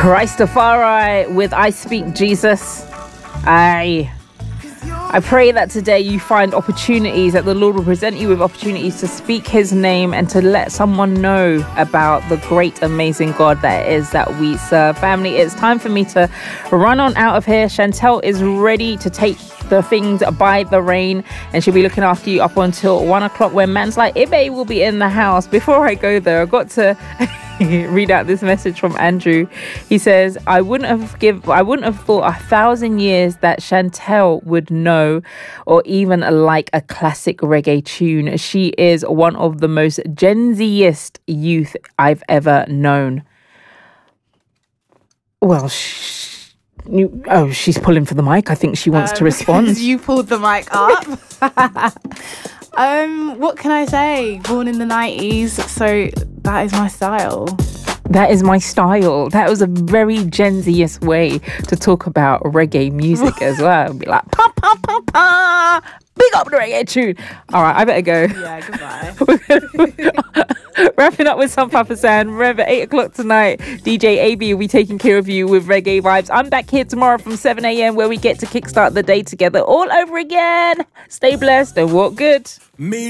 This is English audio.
Rastafari with I Speak Jesus. I pray that today you find opportunities, that the Lord will present you with opportunities to speak his name and to let someone know about the great, amazing God that is that we serve. Family, it's time for me to run on out of here. Chantel is ready to take the things by the rein, and she'll be looking after you up until 1 o'clock when man's like Ibe will be in the house. Before I go there, I've got to read out this message from Andrew. He says, I wouldn't have thought 1,000 years that Chantel would know or even like a classic reggae tune. She is one of the most Gen Z-est youth I've ever known. Well, she's pulling for the mic. I think she wants to respond. You pulled the mic up. What can I say? Born in the 90s, so that is my style. That is my style. That was a very Gen Z-est way to talk about reggae music as well. Be like, pa, pa, pa, pa. Big up the reggae tune. All right, I better go. Yeah, goodbye. Wrapping up with some Papa San. Remember, 8 o'clock tonight, DJ AB will be taking care of you with reggae vibes. I'm back here tomorrow from 7 a.m. where we get to kickstart the day together all over again. Stay blessed and walk good.